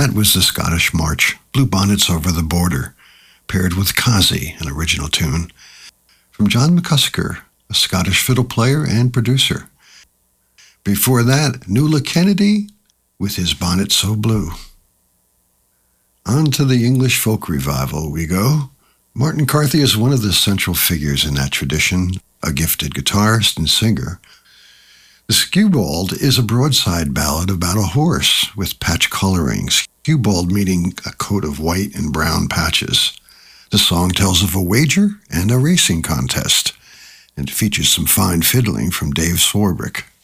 that was the Scottish March, Bluebonnets Over the Border, paired with Kazi, an original tune, from John McCusker, a Scottish fiddle player and producer. Before that, Nuala Kennedy with his Bonnet So Blue. On to the English folk revival we go. Martin Carthy is one of the central figures in that tradition, a gifted guitarist and singer. The Skewbald is a broadside ballad about a horse with patch coloring, skewbald meaning a coat of white and brown patches. The song tells of a wager and a racing contest, and features some fine fiddling from Dave Swarbrick.